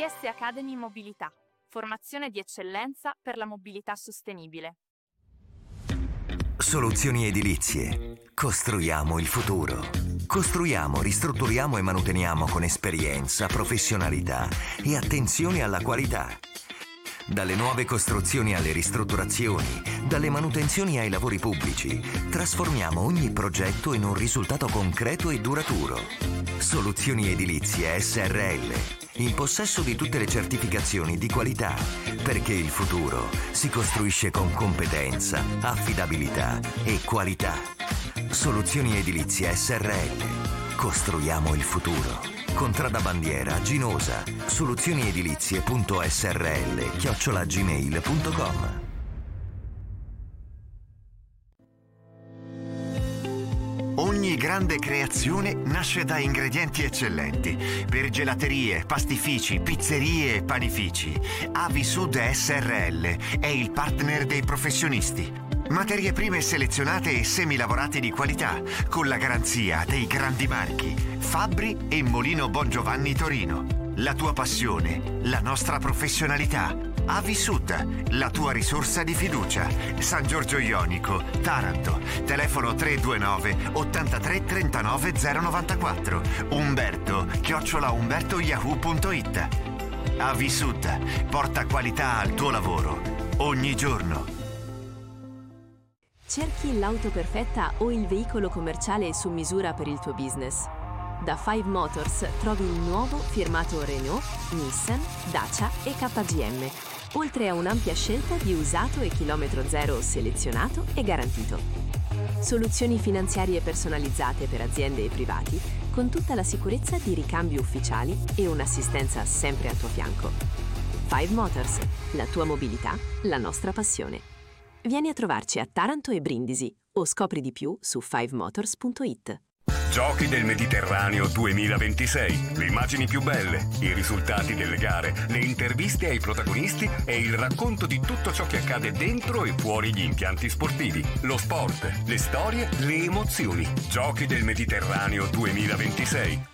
ITS Academy Mobilità, formazione di eccellenza per la mobilità sostenibile. Soluzioni edilizie. Costruiamo il futuro. Costruiamo, ristrutturiamo e manuteniamo con esperienza, professionalità e attenzione alla qualità. Dalle nuove costruzioni alle ristrutturazioni, dalle manutenzioni ai lavori pubblici, trasformiamo ogni progetto in un risultato concreto e duraturo. Soluzioni Edilizie SRL, in possesso di tutte le certificazioni di qualità, perché il futuro si costruisce con competenza, affidabilità e qualità. Soluzioni Edilizie SRL. Costruiamo il futuro. Contrada Bandiera, Ginosa, soluzioniedilizie.srl@gmail.com. Ogni grande creazione nasce da ingredienti eccellenti. Per gelaterie, pastifici, pizzerie e panifici, Avisud SRL è il partner dei professionisti. Materie prime selezionate e semilavorati di qualità, con la garanzia dei grandi marchi Fabbri e Molino Bongiovanni Torino. La tua passione, la nostra professionalità. Avisud, la tua risorsa di fiducia. San Giorgio Ionico, Taranto. Telefono 329 83 39 094. Umberto@umbertoyahoo.it. Avisud, porta qualità al tuo lavoro ogni giorno. Cerchi l'auto perfetta o il veicolo commerciale su misura per il tuo business? Da 5 Motors trovi il nuovo firmato Renault, Nissan, Dacia e KGM, oltre a un'ampia scelta di usato e chilometro zero selezionato e garantito. Soluzioni finanziarie personalizzate per aziende e privati, con tutta la sicurezza di ricambi ufficiali e un'assistenza sempre al tuo fianco. 5 Motors, la tua mobilità, la nostra passione. Vieni a trovarci a Taranto e Brindisi o scopri di più su 5motors.it. Giochi del Mediterraneo 2026. Le immagini più belle, i risultati delle gare, le interviste ai protagonisti e il racconto di tutto ciò che accade dentro e fuori gli impianti sportivi. Lo sport, le storie, le emozioni. Giochi del Mediterraneo 2026.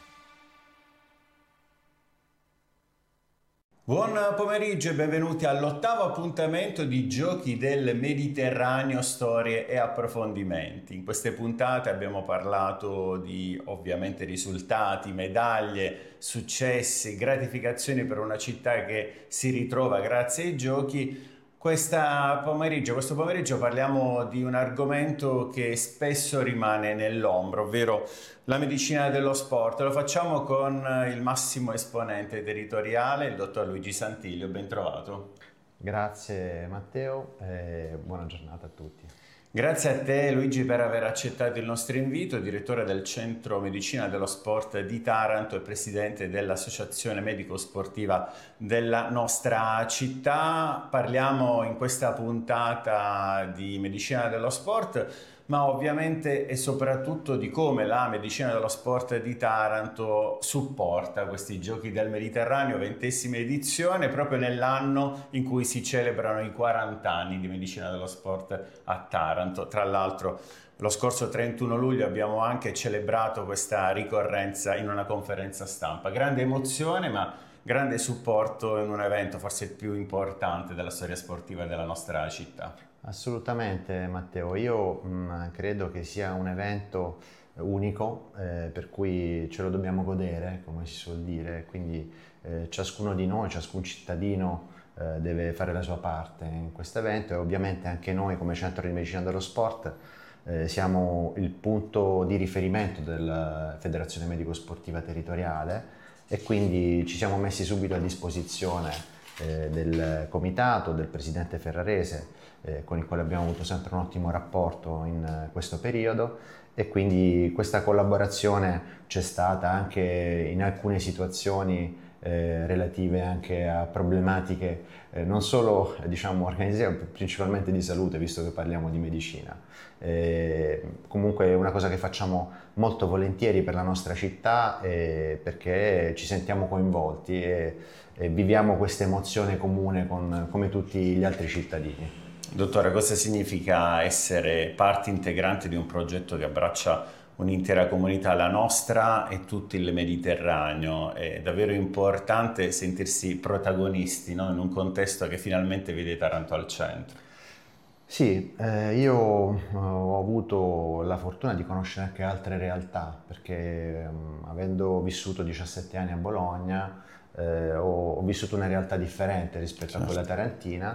Buon pomeriggio e benvenuti all'8° appuntamento di Giochi del Mediterraneo, storie e approfondimenti. In queste puntate abbiamo parlato di ovviamente risultati, medaglie, successi, gratificazioni per una città che si ritrova grazie ai giochi. Questo pomeriggio parliamo di un argomento che spesso rimane nell'ombra, ovvero la medicina dello sport. Lo facciamo con il massimo esponente territoriale, il dottor Luigi Santiglio. Ben trovato. Grazie Matteo e buona giornata a tutti. Grazie a te Luigi per aver accettato il nostro invito, direttore del Centro Medicina dello Sport di Taranto e presidente dell'Associazione Medico-Sportiva della nostra città. Parliamo in questa puntata di medicina dello sport, ma ovviamente e soprattutto di come la medicina dello sport di Taranto supporta questi Giochi del Mediterraneo, 20ª edizione, proprio nell'anno in cui si celebrano i 40 anni di medicina dello sport a Taranto. Tra l'altro lo scorso 31 luglio abbiamo anche celebrato questa ricorrenza in una conferenza stampa. Grande emozione, ma grande supporto in un evento forse il più importante della storia sportiva della nostra città. Assolutamente Matteo, io credo che sia un evento unico per cui ce lo dobbiamo godere, come si suol dire, quindi ciascuno di noi, ciascun cittadino deve fare la sua parte in questo evento e ovviamente anche noi come Centro di Medicina dello Sport siamo il punto di riferimento della Federazione Medico-Sportiva Territoriale e quindi ci siamo messi subito a disposizione del comitato, del presidente Ferrarese, con il quale abbiamo avuto sempre un ottimo rapporto in questo periodo e quindi questa collaborazione c'è stata anche in alcune situazioni relative anche a problematiche non solo organizzative, principalmente di salute, visto che parliamo di medicina. Comunque è una cosa che facciamo molto volentieri per la nostra città perché ci sentiamo coinvolti e viviamo questa emozione comune come tutti gli altri cittadini. Dottore, cosa significa essere parte integrante di un progetto che abbraccia un'intera comunità, la nostra e tutto il Mediterraneo. È davvero importante sentirsi protagonisti, no? In un contesto che finalmente vede Taranto al centro. Sì, io ho avuto la fortuna di conoscere anche altre realtà, perché avendo vissuto 17 anni a Bologna, ho vissuto una realtà differente rispetto a quella tarantina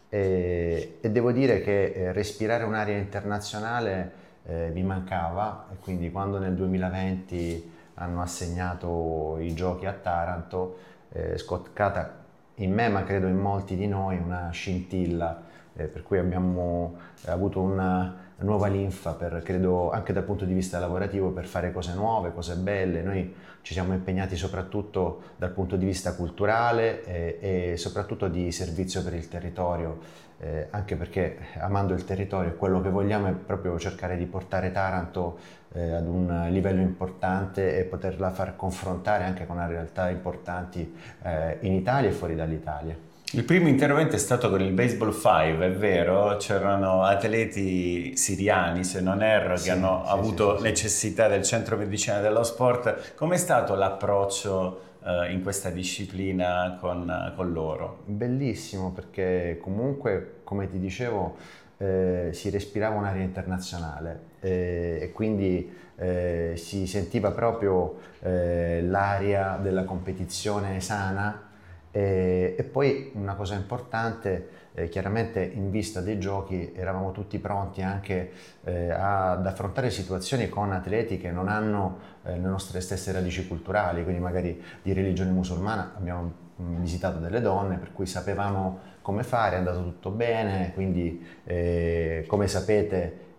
e devo dire che respirare un'aria internazionale mi mancava, e quindi quando nel 2020 hanno assegnato i giochi a Taranto è scoccata in me, ma credo in molti di noi, una scintilla, per cui abbiamo avuto una nuova linfa, credo anche dal punto di vista lavorativo, per fare cose nuove, cose belle. Noi ci siamo impegnati soprattutto dal punto di vista culturale e soprattutto di servizio per il territorio, anche perché amando il territorio quello che vogliamo è proprio cercare di portare Taranto ad un livello importante e poterla far confrontare anche con realtà importanti in Italia e fuori dall'Italia. Il primo intervento è stato con il Baseball 5, è vero? C'erano atleti siriani, se non erro, che hanno avuto necessità del centro medicina dello sport. Com'è stato l'approccio in questa disciplina con loro? Bellissimo, perché comunque, come ti dicevo, si respirava un'aria internazionale e quindi si sentiva proprio l'aria della competizione sana. E poi una cosa importante, chiaramente in vista dei giochi eravamo tutti pronti anche ad affrontare situazioni con atleti che non hanno le nostre stesse radici culturali, quindi magari di religione musulmana. Abbiamo visitato delle donne, per cui sapevamo come fare, è andato tutto bene, quindi come sapete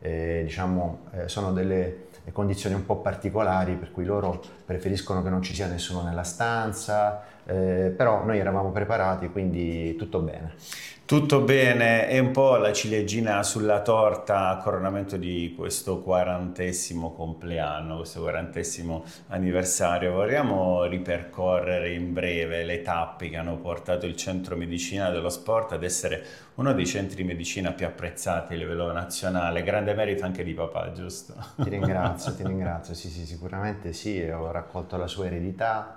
sono delle condizioni un po' particolari, per cui loro preferiscono che non ci sia nessuno nella stanza, però noi eravamo preparati, quindi tutto bene. Tutto bene, è un po' la ciliegina sulla torta a coronamento di questo 40° compleanno, questo 40° anniversario. Vorremmo ripercorrere in breve le tappe che hanno portato il Centro Medicina dello Sport ad essere uno dei centri di medicina più apprezzati a livello nazionale. Grande merito anche di papà, giusto? Ti ringrazio, sì, sicuramente sì, ho raccolto la sua eredità.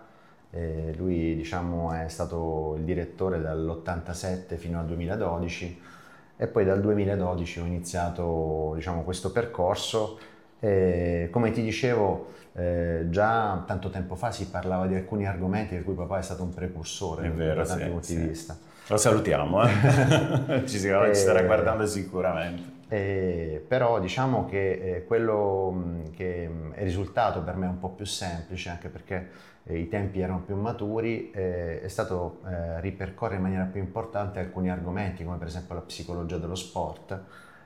Lui è stato il direttore dall'87 fino al 2012 e poi dal 2012 ho iniziato questo percorso. Come ti dicevo, già tanto tempo fa si parlava di alcuni argomenti per cui papà è stato un precursore da tanti punti di vista. Lo salutiamo, ci starà guardando sicuramente. Però diciamo che quello che è risultato per me un po' più semplice, anche perché i tempi erano più maturi, è stato ripercorrere in maniera più importante alcuni argomenti, come per esempio la psicologia dello sport.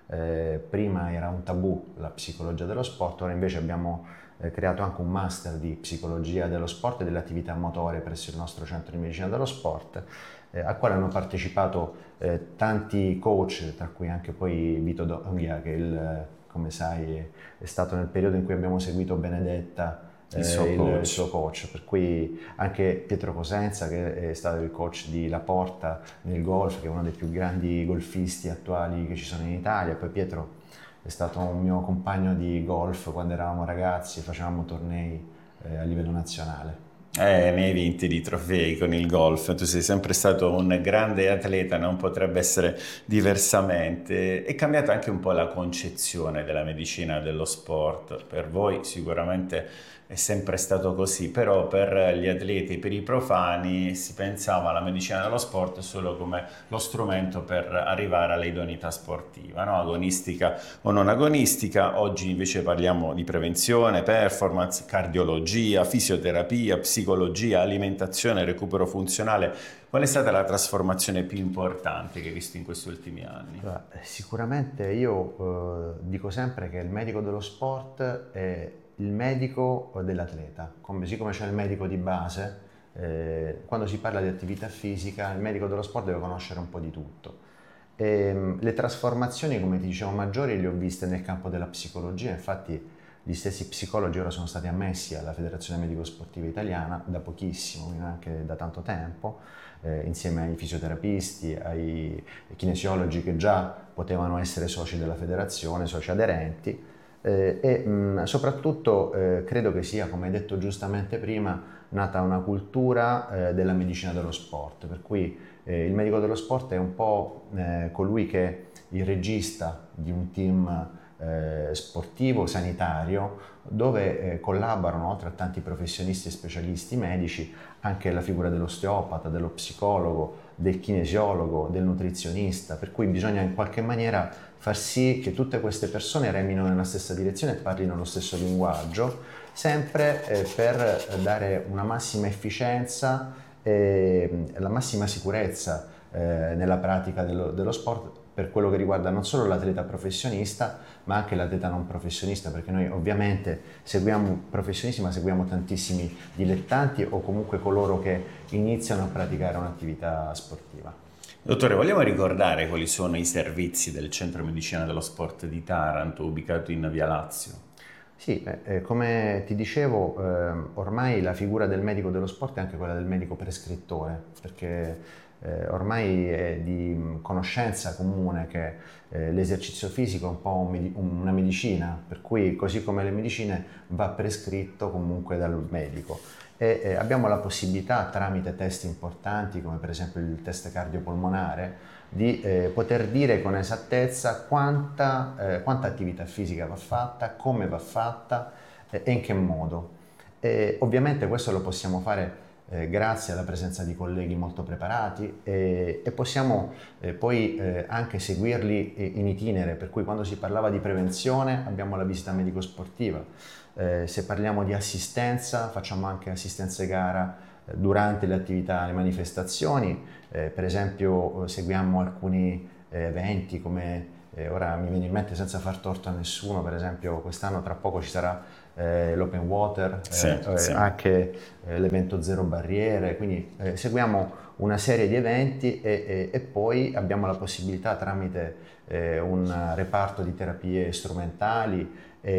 Prima era un tabù la psicologia dello sport, ora invece abbiamo creato anche un master di psicologia dello sport e delle attività motorie presso il nostro centro di medicina dello sport, al quale hanno partecipato tanti coach, tra cui anche poi Vito Donghia, che come sai è stato nel periodo in cui abbiamo seguito Benedetta, il suo coach, per cui anche Pietro Cosenza, che è stato il coach di Laporta nel golf, che è uno dei più grandi golfisti attuali che ci sono in Italia. Poi Pietro è stato un mio compagno di golf quando eravamo ragazzi e facevamo tornei a livello nazionale. Ne hai vinti di trofei con il golf, tu sei sempre stato un grande atleta, non potrebbe essere diversamente. È cambiata anche un po' la concezione della medicina dello sport, per voi sicuramente è sempre stato così, però per gli atleti, per i profani, si pensava alla medicina dello sport solo come lo strumento per arrivare all'idoneità sportiva, no? Agonistica o non agonistica. Oggi invece parliamo di prevenzione, performance, cardiologia, fisioterapia, psicologia, alimentazione, recupero funzionale. Qual è stata la trasformazione più importante che hai visto in questi ultimi anni? Sicuramente io dico sempre che il medico dello sport è il medico dell'atleta, così come c'è il medico di base. Quando si parla di attività fisica, il medico dello sport deve conoscere un po' di tutto. Le trasformazioni, come ti dicevo, maggiori le ho viste nel campo della psicologia. Infatti gli stessi psicologi ora sono stati ammessi alla Federazione Medico Sportiva Italiana da pochissimo, quindi anche da tanto tempo, insieme ai fisioterapisti, ai kinesiologi che già potevano essere soci della federazione, soci aderenti. Soprattutto credo che sia, come hai detto giustamente prima, nata una cultura della medicina dello sport, per cui il medico dello sport è un po' colui che è il regista di un team sportivo, sanitario, dove collaborano, oltre a tanti professionisti e specialisti medici, anche la figura dell'osteopata, dello psicologo, del kinesiologo, del nutrizionista, per cui bisogna in qualche maniera far sì che tutte queste persone remino nella stessa direzione e parlino lo stesso linguaggio, sempre per dare una massima efficienza e la massima sicurezza nella pratica dello sport, per quello che riguarda non solo l'atleta professionista ma anche l'atleta non professionista, perché noi ovviamente seguiamo professionisti ma seguiamo tantissimi dilettanti o comunque coloro che iniziano a praticare un'attività sportiva. Dottore, vogliamo ricordare quali sono i servizi del Centro Medicina dello Sport di Taranto, ubicato in Via Lazio? Sì, come ti dicevo, ormai la figura del medico dello sport è anche quella del medico prescrittore, perché ormai è di conoscenza comune che l'esercizio fisico è un po' una medicina, per cui così come le medicine va prescritto comunque dal medico. E abbiamo la possibilità, tramite test importanti come per esempio il test cardiopolmonare, di poter dire con esattezza quanta attività fisica va fatta, come va fatta e in che modo. Ovviamente questo lo possiamo fare grazie alla presenza di colleghi molto preparati e possiamo poi anche seguirli in itinere, per cui quando si parlava di prevenzione abbiamo la visita medico-sportiva, se parliamo di assistenza facciamo anche assistenza gara durante le attività, le manifestazioni, per esempio seguiamo alcuni eventi come ora mi viene in mente, senza far torto a nessuno, per esempio quest'anno tra poco ci sarà l'Open Water, sì. Anche l'evento Zero Barriere, quindi seguiamo una serie di eventi e poi abbiamo la possibilità tramite un reparto di terapie strumentali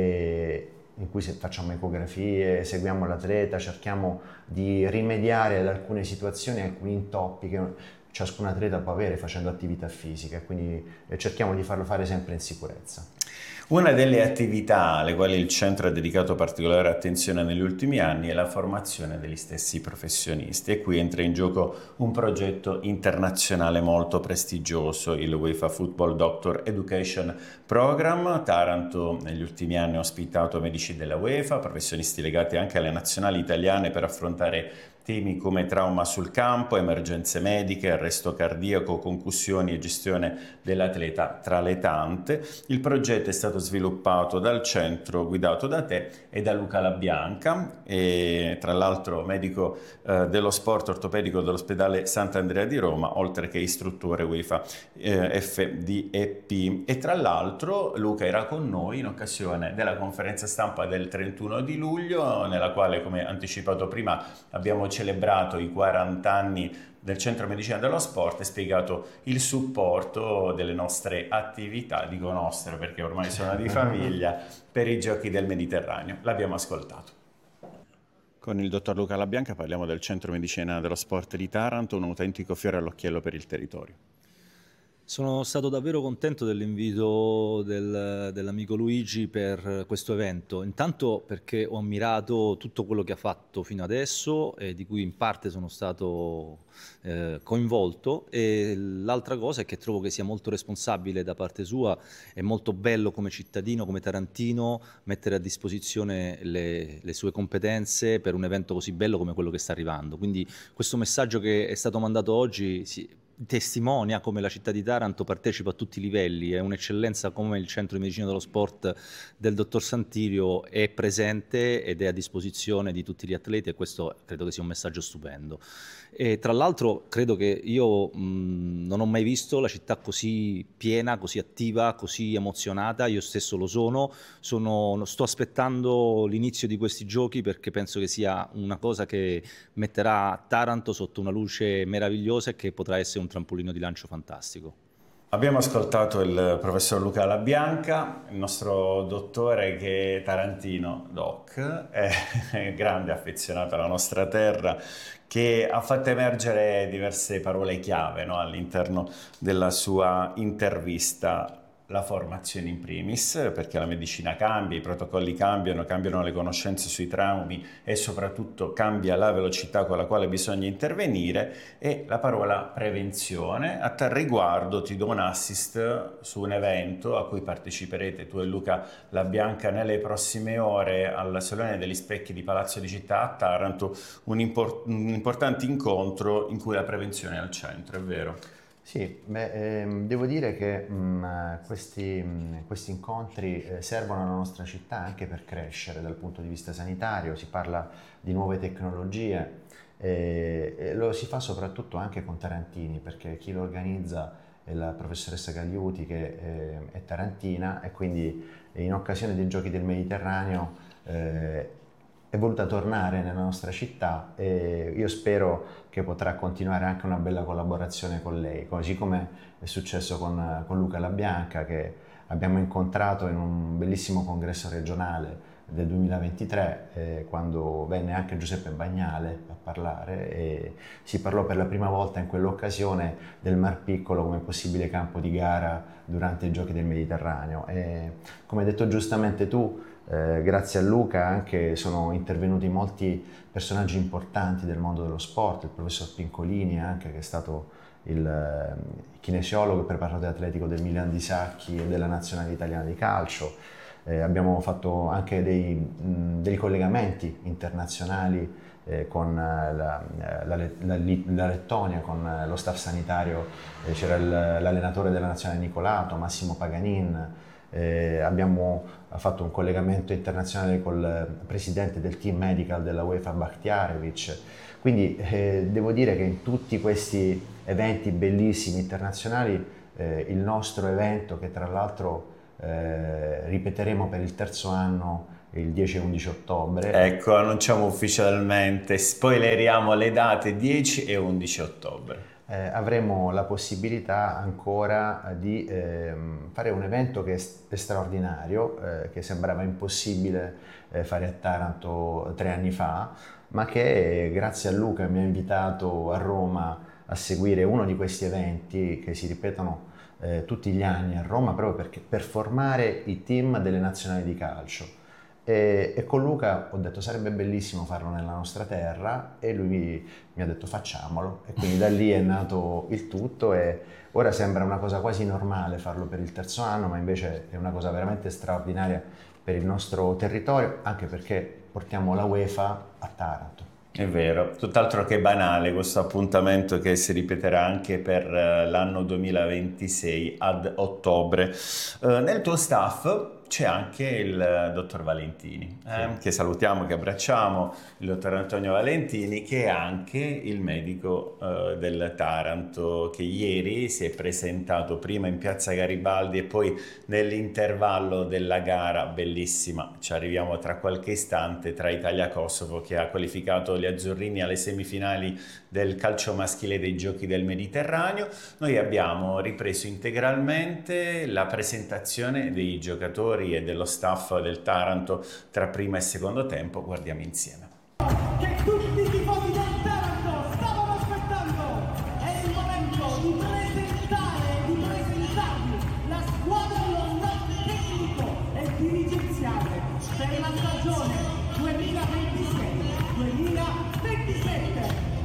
in cui facciamo ecografie, seguiamo l'atleta, cerchiamo di rimediare ad alcune situazioni, alcuni intoppi che ciascun atleta può avere facendo attività fisica, quindi cerchiamo di farlo fare sempre in sicurezza. Una delle attività alle quali il centro ha dedicato particolare attenzione negli ultimi anni è la formazione degli stessi professionisti, e qui entra in gioco un progetto internazionale molto prestigioso, il UEFA Football Doctor Education Program. Taranto negli ultimi anni ha ospitato medici della UEFA, professionisti legati anche alle nazionali italiane per affrontare temi come trauma sul campo, emergenze mediche, arresto cardiaco, concussioni e gestione dell'atleta, tra le tante. Il progetto è stato sviluppato dal centro guidato da te e da Luca Labianca, e tra l'altro medico dello sport ortopedico dell'ospedale Sant'Andrea di Roma, oltre che istruttore UEFA FDEP. E tra l'altro Luca era con noi in occasione della conferenza stampa del 31 di luglio, nella quale, come anticipato prima, abbiamo celebrato i 40 anni del Centro Medicina dello Sport e spiegato il supporto delle nostre attività, dico nostre perché ormai sono di famiglia, per i Giochi del Mediterraneo. L'abbiamo ascoltato. Con il dottor Luca Labianca parliamo del Centro Medicina dello Sport di Taranto, un autentico fiore all'occhiello per il territorio. Sono stato davvero contento dell'invito dell'amico Luigi per questo evento, intanto perché ho ammirato tutto quello che ha fatto fino adesso e di cui in parte sono stato coinvolto, e l'altra cosa è che trovo che sia molto responsabile da parte sua e molto bello come cittadino, come tarantino, mettere a disposizione le sue competenze per un evento così bello come quello che sta arrivando. Quindi questo messaggio che è stato mandato oggi testimonia come la città di Taranto partecipa a tutti i livelli, è un'eccellenza come il centro di medicina dello sport del dottor Santilio è presente ed è a disposizione di tutti gli atleti, e questo credo che sia un messaggio stupendo. E tra l'altro credo che io non ho mai visto la città così piena, così attiva, così emozionata. Io stesso lo sto aspettando l'inizio di questi giochi, perché penso che sia una cosa che metterà Taranto sotto una luce meravigliosa e che potrà essere un trampolino di lancio fantastico. Abbiamo ascoltato il professor Luca Labianca, il nostro dottore che è tarantino, doc, è grande affezionato alla nostra terra, che ha fatto emergere diverse parole chiave, no, all'interno della sua intervista. la formazione in primis, perché la medicina cambia, i protocolli cambiano le conoscenze sui traumi e soprattutto cambia la velocità con la quale bisogna intervenire, e la parola prevenzione. A tal riguardo ti do un assist su un evento a cui parteciperete tu e Luca Labianca nelle prossime ore al Salone degli Specchi di Palazzo di Città a Taranto, un importante incontro in cui la prevenzione è al centro, è vero? Sì, devo dire che questi incontri servono alla nostra città anche per crescere dal punto di vista sanitario. Si parla di nuove tecnologie e lo si fa soprattutto anche con tarantini, perché chi lo organizza è la professoressa Gagliuti, che è tarantina, e quindi in occasione dei Giochi del Mediterraneo è voluta tornare nella nostra città, e io spero che potrà continuare anche una bella collaborazione con lei, così come è successo con Luca Labianca, che abbiamo incontrato in un bellissimo congresso regionale del 2023, quando venne anche Giuseppe Bagnale a parlare, e si parlò per la prima volta in quell'occasione del Mar Piccolo come possibile campo di gara durante i Giochi del Mediterraneo. E, come hai detto giustamente tu, grazie a Luca anche sono intervenuti molti personaggi importanti del mondo dello sport, il professor Pincolini anche, che è stato il kinesiologo e preparatore atletico del Milan di Sacchi e della nazionale italiana di calcio. Abbiamo fatto anche dei collegamenti internazionali con la Lettonia, con lo staff sanitario. C'era l'allenatore della nazionale Nicolato, Massimo Paganin. Abbiamo fatto un collegamento internazionale col presidente del team medical della UEFA, Bakhtiarevic. Quindi devo dire che in tutti questi eventi bellissimi internazionali, il nostro evento, che tra l'altro ripeteremo per il terzo anno il 10 e 11 ottobre. Ecco, annunciamo ufficialmente, spoileriamo le date 10 e 11 ottobre. Avremo la possibilità ancora di fare un evento che è straordinario, che sembrava impossibile fare a Taranto 3 anni fa, ma che grazie a Luca mi ha invitato a Roma a seguire uno di questi eventi che si ripetono tutti gli anni a Roma, proprio per formare i team delle nazionali di calcio. E con Luca ho detto sarebbe bellissimo farlo nella nostra terra, e lui mi ha detto facciamolo, e quindi da lì è nato il tutto, e ora sembra una cosa quasi normale farlo per il terzo anno, ma invece è una cosa veramente straordinaria per il nostro territorio, anche perché portiamo la UEFA a Taranto. È vero, tutt'altro che banale questo appuntamento, che si ripeterà anche per l'anno 2026 ad ottobre. Nel tuo staff c'è anche il dottor Valentini, che salutiamo, che abbracciamo, il dottor Antonio Valentini, che è anche il medico del Taranto, che ieri si è presentato prima in piazza Garibaldi e poi nell'intervallo della gara bellissima, ci arriviamo tra qualche istante, tra Italia-Kosovo, che ha qualificato gli azzurrini alle semifinali del calcio maschile dei Giochi del Mediterraneo. Noi abbiamo ripreso integralmente la presentazione dei giocatori e dello staff del Taranto tra prima e secondo tempo. Guardiamo insieme. Che tutti i tifosi del Taranto stavano aspettando. È il momento di presentarvi la squadra dello staff tecnico e dirigenziale per la stagione 2026-2027.